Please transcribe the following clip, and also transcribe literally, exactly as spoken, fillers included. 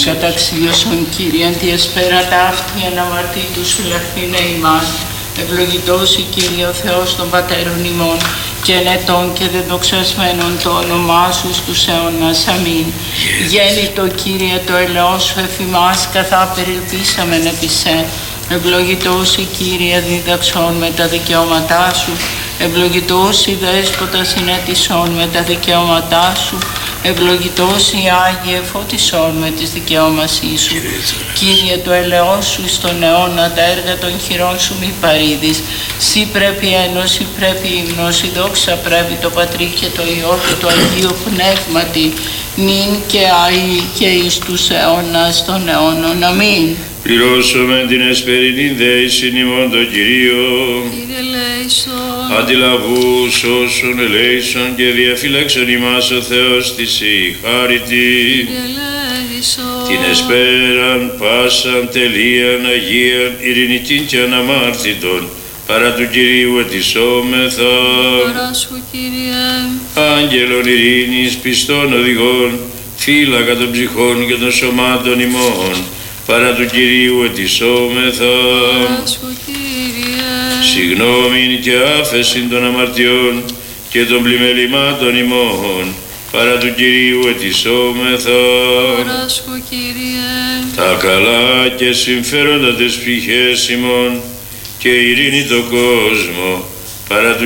καταξίωσον Κύριε, τι εσπέρα ταύτη αναμαρτή τους φυλαχθήνε ημάς. Ευλογητός η Κύριε ο Θεός των Πατέρων ημών, και ενετών και δεδοξασμένων το όνομά σου στους αιώνας. Αμήν. Γέννητο Κύριε το ελαιός σου εφημάς, καθά περιελπίσαμεν επί σε. Ευλογητός η Κύριε δίδαξον με τα δικαιώματά σου. Ευλογητός η Δέσποτα συνέτησον με τα δικαιώματά σου. Ευλογητός η Άγιε φώτισον με τις δικαιώμασής σου. Κύριε το ελαιός σου στον αιώνα, τα έργα των χειρών σου μη παρήδεις. Συ πρέπει ένωση, πρέπει ύμνος, η δόξα πρέπει το Πατρί και το Υιό και το Αγίο Πνεύματι, νυν και αεί και εις τους αιώνας των αιώνων. Αμήν. Πληρώσουμε την εσπερινή δέησιν ημών τον Κυρίο. Κύριε ελέησον. Αντιλαβούς όσων ελέησον και διαφύλαξον ημάς ο Θεός της η χάριτη. Κύριε ελέησον. Την εσπέραν πάσαν τελείαν αγίαν ειρηνικήν και αναμάρτητον παρά του Κυρίου ετισόμεθα. Παράσχου Κύριε. Άγγελον ειρήνης πιστών οδηγών, φύλακα των ψυχών και των σωμάτων ημών, παρά του Κυρίου ετισόμεθα. Παράσχου Κύριε. Συγνώμην και άφεσιν των αμαρτιών και των πλημελημάτων ημών, παρά του Κυρίου ετισόμεθα. Παράσχου Κύριε. Τα καλά και συμφέροντα τες ψυχές ημών και ειρήνη το κόσμο, παρά του